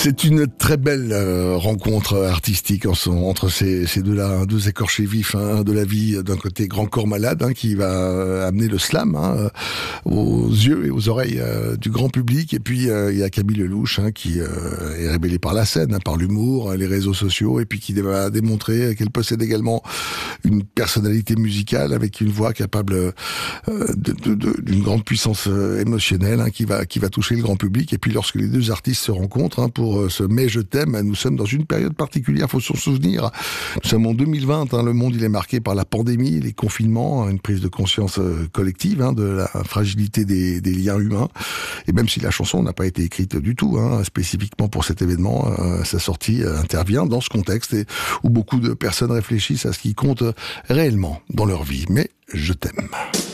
C'est une très belle rencontre artistique entre ces deux-là, deux écorchés vifs de la vie. D'un côté, Grand Corps Malade, qui va amener le slam aux yeux et aux oreilles du grand public. Et puis, il y a Camille Lelouch qui est révélée par la scène, par l'humour, les réseaux sociaux, et puis qui va démontrer qu'elle possède également une personnalité musicale avec une voix capable d'une grande puissance émotionnelle qui va toucher le grand public. Et puis, lorsque les deux artistes se rencontrent pour ce Mais je t'aime, nous sommes dans une période particulière, faut s'en souvenir. Nous sommes en 2020, le monde il est marqué par la pandémie, les confinements, une prise de conscience collective de la fragilité des liens humains. Et même si la chanson n'a pas été écrite du tout, spécifiquement pour cet événement, sa sortie intervient dans ce contexte où beaucoup de personnes réfléchissent à ce qui compte réellement dans leur vie. Mais je t'aime.